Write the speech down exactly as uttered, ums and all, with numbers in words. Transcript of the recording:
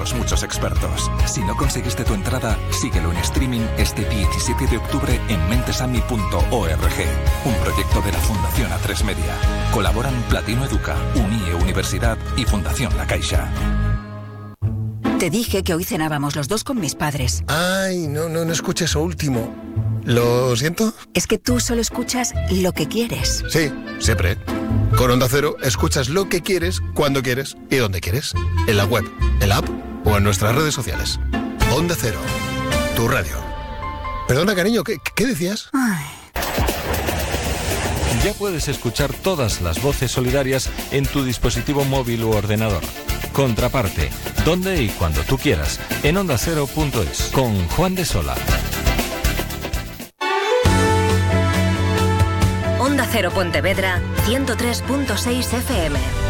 otros muchos expertos. Si no conseguiste tu entrada, síguelo en streaming este diecisiete de octubre en mentesami punto org. Un proyecto de la Fundación A tres Media. Colaboran Platino Educa, Unie Universidad y Fundación La Caixa. Te dije que hoy cenábamos los dos con mis padres. Ay, no, no, no escuché eso último. ¿Lo siento? Es que tú solo escuchas lo que quieres. Sí, siempre. Con Onda Cero escuchas lo que quieres, cuando quieres y donde quieres. En la web, en la app o en nuestras redes sociales. Onda Cero, tu radio. Perdona, cariño, ¿qué, qué decías? Ay. Ya puedes escuchar todas las voces solidarias en tu dispositivo móvil u ordenador. Contraparte, donde y cuando tú quieras, en onda cero punto es, con Juan de Sola. Onda Cero Pontevedra, ciento tres punto seis F M.